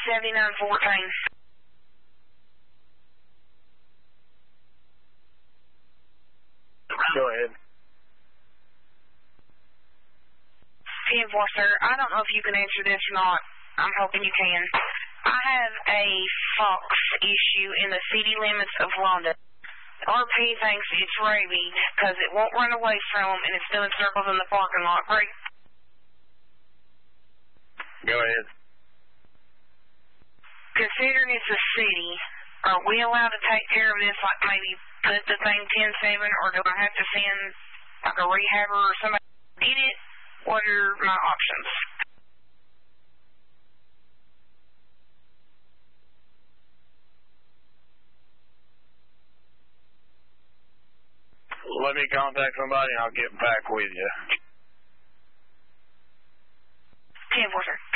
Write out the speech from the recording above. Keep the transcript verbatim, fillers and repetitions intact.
seventy-nine fourteen. Go ahead. ten four, sir. I don't know if you can answer this or not. I'm hoping you can. I have a fox issue in the city limits of London. R P thinks it's rabies because it won't run away from them and it's doing circles in the parking lot. Right? Go ahead. Considering it's a city, are we allowed to take care of this, like maybe put the thing ten seven, or do I have to send like a rehabber or somebody to get it? What are my options? Let me contact somebody and I'll get back with you. ten four, sir.